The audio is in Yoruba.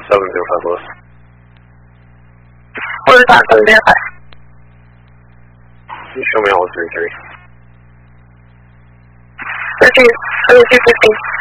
705 Lewis. What is that, 705? Can you show me all of 33? 13, 215.